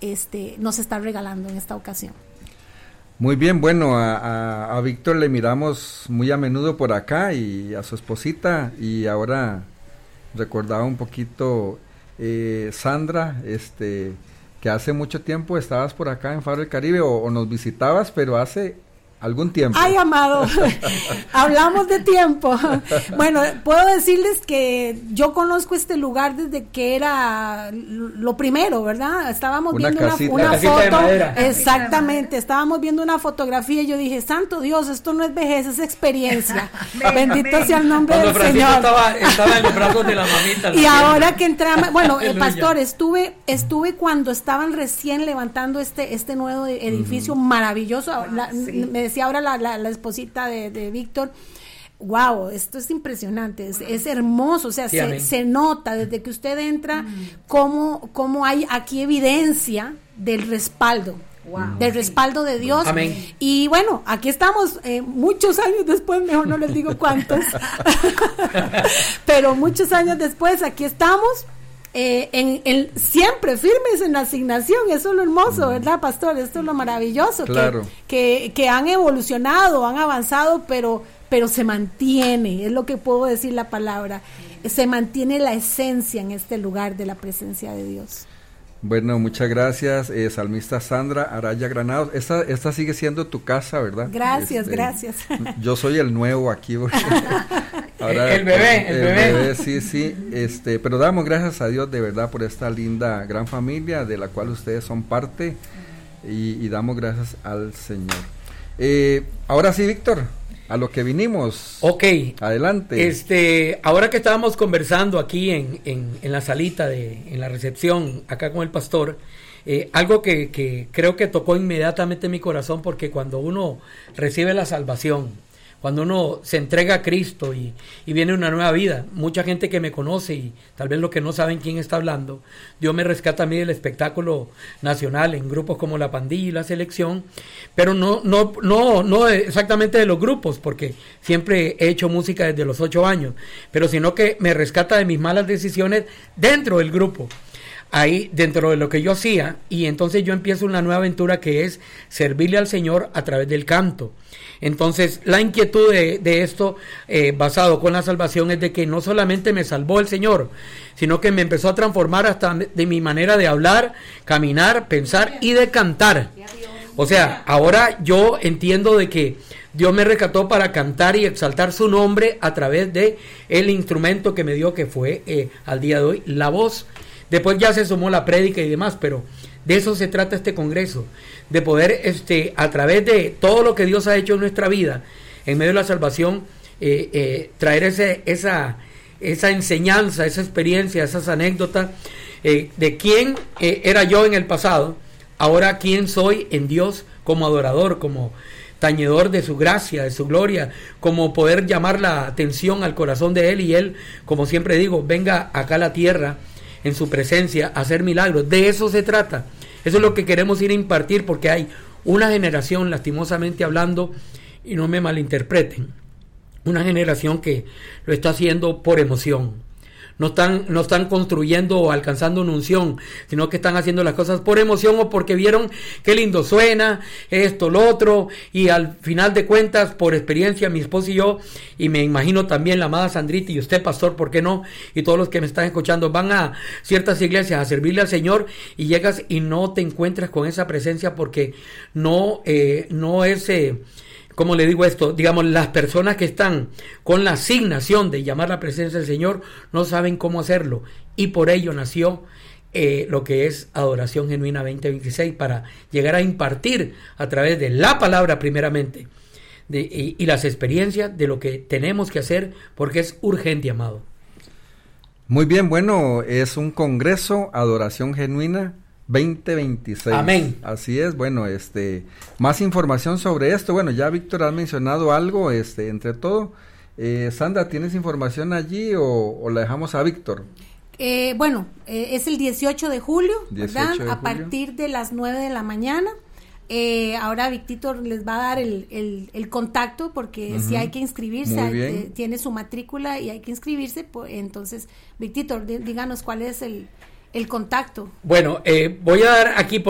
nos está regalando en esta ocasión. Muy bien, bueno, a Víctor le miramos muy a menudo por acá y a su esposita, y ahora recordaba un poquito Sandra, que hace mucho tiempo estabas por acá en Faro del Caribe o nos visitabas, pero hace algún tiempo. Ay, amado, hablamos de tiempo. Bueno, puedo decirles que yo conozco este lugar desde que era lo primero, ¿verdad? Estábamos viendo una foto, exactamente, estábamos viendo una fotografía y yo dije, santo Dios, esto no es vejez, es experiencia. Bendito sea el nombre del Señor. Estaba en los brazos de la mamita. Y ahora que entramos, bueno, pastor, estuve cuando estaban recién levantando este nuevo edificio maravilloso. Me decía ahora la esposita de Víctor, wow, esto es impresionante, es hermoso, o sea, sí, se nota desde que usted entra cómo hay aquí evidencia del respaldo. Wow. Del respaldo de Dios. Amén. Y bueno, aquí estamos muchos años después, mejor no les digo cuántos, pero muchos años después aquí estamos. Siempre firmes en la asignación, eso es lo hermoso, ¿verdad, pastor? Esto es lo maravilloso, claro. que han evolucionado, han avanzado, pero se mantiene, es lo que puedo decir la palabra, se mantiene la esencia en este lugar de la presencia de Dios. Bueno, muchas gracias, salmista Sandra Araya Granados. Esta sigue siendo tu casa, ¿verdad? Gracias, gracias. Yo soy el nuevo aquí. Ahora, el bebé. Sí. Pero damos gracias a Dios de verdad por esta linda, gran familia de la cual ustedes son parte y damos gracias al Señor. Ahora sí, Víctor, a lo que vinimos. Ok. Adelante. Ahora que estábamos conversando aquí en la salita, en la recepción, acá con el pastor, algo que creo que tocó inmediatamente mi corazón, porque cuando uno recibe la salvación, cuando uno se entrega a Cristo y viene una nueva vida, mucha gente que me conoce y tal vez los que no saben quién está hablando, Dios me rescata a mí del espectáculo nacional en grupos como La Pandilla y La Selección, pero no exactamente de los grupos, porque siempre he hecho música desde los 8 años, pero sino que me rescata de mis malas decisiones dentro del grupo, ahí dentro de lo que yo hacía, y entonces yo empiezo una nueva aventura que es servirle al Señor a través del canto. Entonces la inquietud de esto basado con la salvación es de que no solamente me salvó el Señor, sino que me empezó a transformar hasta de mi manera de hablar, caminar, pensar y de cantar. O sea, ahora yo entiendo de que Dios me rescató para cantar y exaltar su nombre a través de el instrumento que me dio, que fue al día de hoy la voz. Después ya se sumó la prédica y demás, pero de eso se trata este congreso, de poder a través de todo lo que Dios ha hecho en nuestra vida, en medio de la salvación, traer esa enseñanza, esa experiencia, esas anécdotas de quién era yo en el pasado, ahora quién soy en Dios como adorador, como tañedor de su gracia, de su gloria, como poder llamar la atención al corazón de Él, y Él, como siempre digo, venga acá a la tierra en su presencia a hacer milagros. De eso se trata. Eso es lo que queremos ir a impartir, porque hay una generación, lastimosamente hablando, y no me malinterpreten, una generación que lo está haciendo por emoción. No están construyendo o alcanzando una unción, sino que están haciendo las cosas por emoción o porque vieron qué lindo suena, esto, lo otro, y al final de cuentas, por experiencia, mi esposo y yo, y me imagino también la amada Sandrita y usted, pastor, ¿por qué no? Y todos los que me están escuchando, van a ciertas iglesias a servirle al Señor y llegas y no te encuentras con esa presencia porque no es... ¿Cómo le digo esto? Digamos, las personas que están con la asignación de llamar la presencia del Señor no saben cómo hacerlo, y por ello nació lo que es Adoración Genuina 2026, para llegar a impartir a través de la palabra primeramente y las experiencias de lo que tenemos que hacer, porque es urgente, amado. Muy bien, bueno, es un congreso Adoración Genuina 2026. Amén. Así es, bueno, más información sobre esto. Bueno, ya Víctor ha mencionado algo, entre todo. Sandra, ¿tienes información allí o la dejamos a Víctor? Es el 18 de julio, ¿verdad? A partir de las 9 de la mañana. Ahora Víctor les va a dar el contacto, porque si hay que inscribirse, tiene su matrícula y hay que inscribirse, pues, entonces, Víctor, díganos cuál es el contacto. Bueno, voy a dar aquí